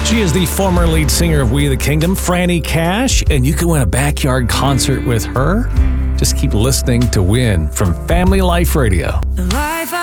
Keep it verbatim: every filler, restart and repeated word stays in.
She is the former lead singer of We the Kingdom, Franny Cash, and you can win a backyard concert with her. Just keep listening to win from Family Life Radio. Life